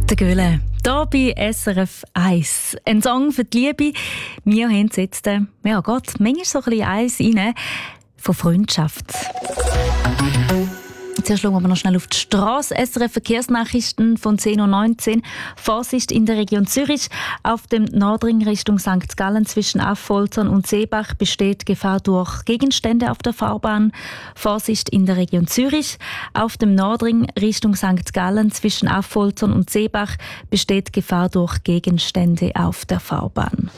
Der Göhle, hier bei SRF 1. Ein Song für die Liebe. Wir haben jetzt, manchmal so ein bisschen eins rein von Freundschaft. Zuerst schauen wir noch schnell auf die Straße. SRF Verkehrsnachrichten von 10.19 Uhr. Vorsicht in der Region Zürich. Auf dem Nordring Richtung St. Gallen zwischen Affoltern und Seebach besteht Gefahr durch Gegenstände auf der Fahrbahn. Vorsicht in der Region Zürich. Auf dem Nordring Richtung St. Gallen zwischen Affoltern und Seebach besteht Gefahr durch Gegenstände auf der Fahrbahn.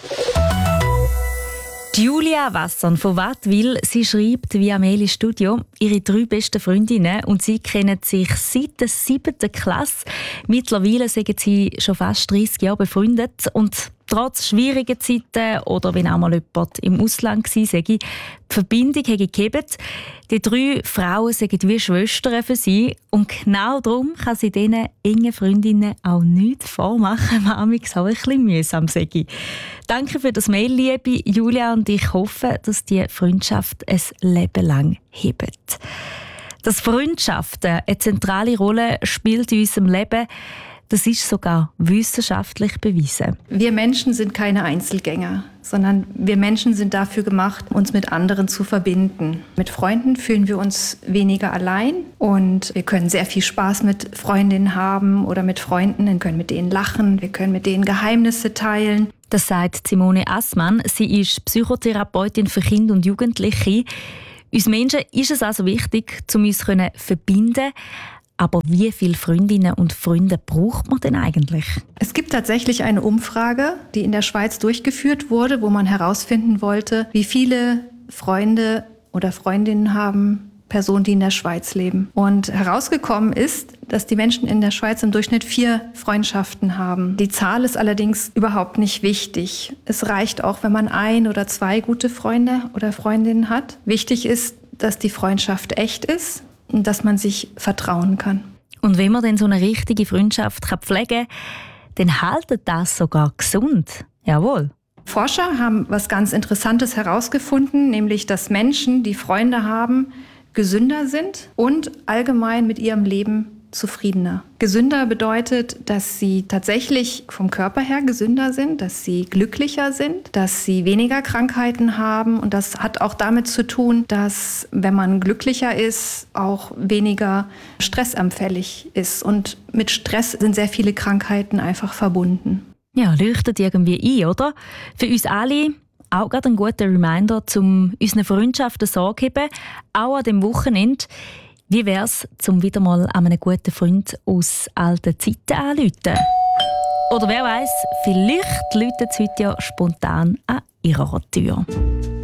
Julia Wassern von Wattwil, sie schreibt via Mail ins Studio, ihre 3 besten Freundinnen und sie kennen sich seit der 7. Klasse. Mittlerweile sind sie schon fast 30 Jahre befreundet und trotz schwieriger Zeiten oder wenn auch mal jemand im Ausland war, die Verbindung habe gehebt. Die 3 Frauen sind wie Schwestern für sie und genau darum kann sie diesen engen Freundinnen auch nichts vormachen, was manchmal auch ein bisschen mühsam sei. Danke für das Mail, liebe Julia, und ich hoffe, dass die Freundschaft ein Leben lang hebt. Dass Freundschaften eine zentrale Rolle spielt in unserem Leben, das ist sogar wissenschaftlich bewiesen. Wir Menschen sind keine Einzelgänger, sondern wir Menschen sind dafür gemacht, uns mit anderen zu verbinden. Mit Freunden fühlen wir uns weniger allein und wir können sehr viel Spaß mit Freundinnen haben oder mit Freunden. Wir können mit denen lachen, wir können mit denen Geheimnisse teilen. Das sagt Simone Assmann. Sie ist Psychotherapeutin für Kinder und Jugendliche. Uns Menschen ist es also wichtig, uns zu verbinden. Aber wie viele Freundinnen und Freunde braucht man denn eigentlich? Es gibt tatsächlich eine Umfrage, die in der Schweiz durchgeführt wurde, wo man herausfinden wollte, wie viele Freunde oder Freundinnen haben Personen, die in der Schweiz leben. Und herausgekommen ist, dass die Menschen in der Schweiz im Durchschnitt 4 Freundschaften haben. Die Zahl ist allerdings überhaupt nicht wichtig. Es reicht auch, wenn man 1 oder 2 gute Freunde oder Freundinnen hat. Wichtig ist, dass die Freundschaft echt ist und dass man sich vertrauen kann. Und wenn man denn so eine richtige Freundschaft pflegen kann, dann haltet das sogar gesund. Jawohl. Forscher haben was ganz Interessantes herausgefunden, nämlich dass Menschen, die Freunde haben, gesünder sind und allgemein mit ihrem Leben zufriedener. Gesünder bedeutet, dass sie tatsächlich vom Körper her gesünder sind, dass sie glücklicher sind, dass sie weniger Krankheiten haben. Und das hat auch damit zu tun, dass, wenn man glücklicher ist, auch weniger stressanfällig ist. Und mit Stress sind sehr viele Krankheiten einfach verbunden. Ja, leuchtet irgendwie ein, oder? Für uns alle auch gerade ein guter Reminder, um unseren Freundschaften Sorge zu haben, auch an dem Wochenende. Wie wäre es, um wieder mal an einen guten Freund aus alten Zeiten anzurufen? Oder wer weiß, vielleicht läutet es heute ja spontan an ihrer Tür.